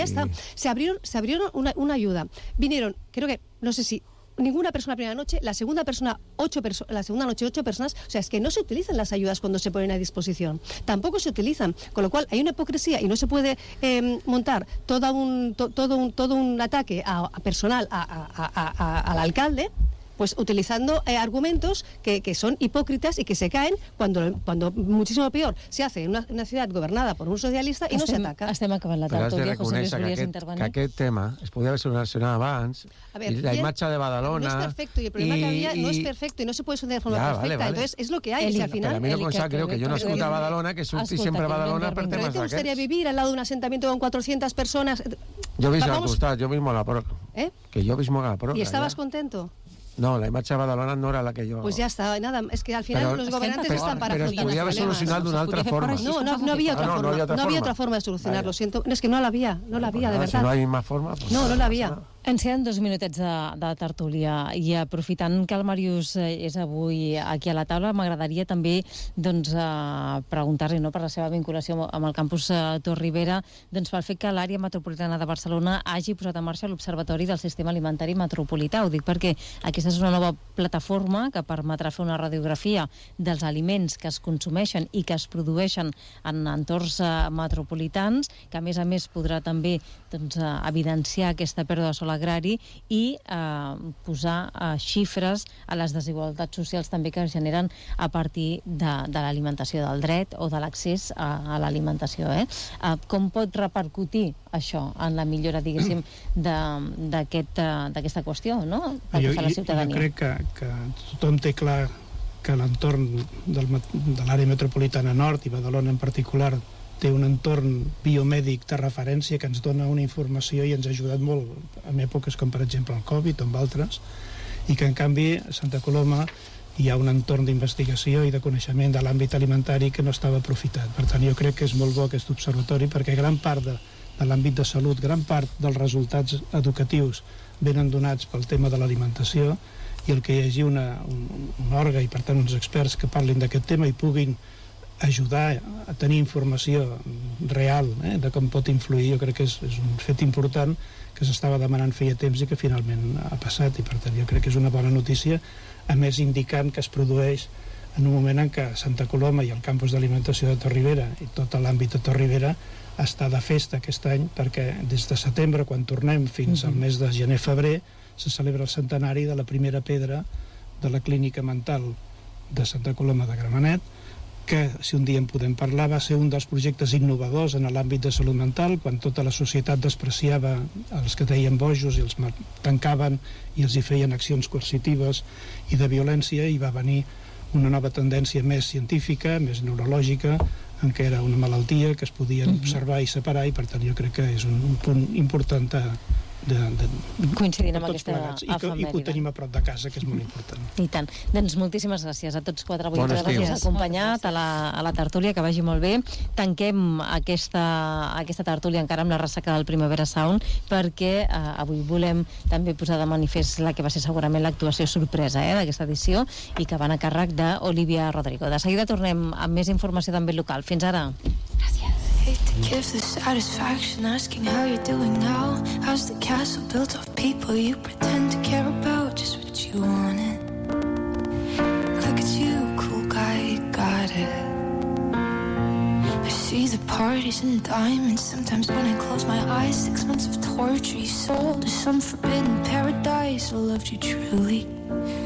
está. Se abrieron una ayuda. Vinieron, creo que, no sé si ninguna persona la primera noche, la segunda noche 8 personas, o sea, es que no se utilizan las ayudas cuando se ponen a disposición, tampoco se utilizan, con lo cual hay una hipocresía y no se puede montar todo un ataque personal al alcalde, pues utilizando argumentos que son hipócritas y que se caen cuando muchísimo peor se hace en una ciudad gobernada por un socialista i no s'ataca. Estem acabant la tertúlia. José Luis, volies intervenir? Que aquest tema es podia haver solucionat abans, i la imatge de Badalona... No es perfecto, y el problema que había no es perfecto, y no se puede solucionar de forma perfecta. Entonces, es lo que hay. Eli, al final, pero a mí no me creo que yo no escucho a Badalona, que surti siempre Badalona per temes ¿Te gustaría vivir al lado de un asentamiento con 400 personas? Yo visc al costat, yo mismo a la Proca. Que yo mismo a la Proca. ¿Y estabas contento? No, la imatge de Badalona no era la que yo... Pues ya está, nada, es que al final los gobernantes están para afrontar los problemas. Pero es podria haver solucionat d'una altra forma. No había otra forma. No había otra forma de solucionarlo, siento. Es que no la había, de verdad. Si no hay más forma... No la había. Ens queden 2 minutets de tertúlia i aprofitant que el Màrius és avui aquí a la taula, m'agradaria també preguntar-li per la seva vinculació amb el campus Tor Ribera, pel fet que l'àrea metropolitana de Barcelona hagi posat en marxa l'Observatori del Sistema Alimentari Metropolità. Ho dic perquè aquesta és una nova plataforma que permetrà fer una radiografia dels aliments que es consumeixen i que es produeixen en entorns metropolitans, que a més podrà també evidenciar aquesta pèrdua de sòl agrari i posar xifres a les desigualtats socials també que es generen a partir de l'alimentació, del dret o de l'accés a l'alimentació. Com pot repercutir això en la millora, diguéssim, d'aquesta qüestió, no? Pel que fa a la ciutadania. Jo crec que tothom té clar que l'entorn de l'àrea metropolitana nord i Badalona en particular té un entorn biomèdic de referència que ens dona una informació i ens ha ajudat molt en èpoques com per exemple el Covid o en altres, i que en canvi a Santa Coloma hi ha un entorn d'investigació i de coneixement de l'àmbit alimentari que no estava aprofitat. Per tant, jo crec que és molt bo aquest observatori perquè gran part de l'àmbit de salut, gran part dels resultats educatius venen donats pel tema de l'alimentació, i el que hi hagi un òrgan i per tant uns experts que parlin d'aquest tema i puguin ajudar a tenir informació real de com pot influir, jo crec que és un fet important que s'estava demanant feia temps i que finalment ha passat, i per tant jo crec que és una bona notícia, a més indicant que es produeix en un moment en què Santa Coloma i el campus d'alimentació de Tor Ribera i tot l'àmbit de Tor Ribera està de festa aquest any, perquè des de setembre, quan tornem fins al mes de gener-febrer, se celebra el centenari de la primera pedra de la clínica mental de Santa Coloma de Gramenet, que, si un dia en podem parlar, va ser un dels projectes innovadors en l'àmbit de salut mental, quan tota la societat despreciava els que deien bojos i els tancaven i els hi feien accions coercitives i de violència, i va venir una nova tendència més científica, més neurològica, en què era una malaltia que es podia observar i separar, i per tant jo crec que és un punt important coincidint amb aquesta efemèride. I que ho tenim a prop de casa, que és molt important. I tant. Doncs moltíssimes gràcies a tots 4 avui per haver-nos acompanyat a la tertúlia, que vagi molt bé. Tanquem aquesta tertúlia encara amb la ressaca del Primavera Sound, perquè avui volem també posar de manifest la que va ser segurament l'actuació sorpresa d'aquesta edició i que van a càrrec d'Olivia Rodrigo. De seguida tornem amb més informació d'àmbit local. Fins ara. Gràcies. Hate to give the satisfaction asking how you're doing now. How's the castle built of people you pretend to care about? Just what you wanted. Look at you, cool guy, you got it. I see the parties and diamonds. Sometimes when I close my eyes, 6 months of torture you sold to some forbidden paradise. I loved you truly.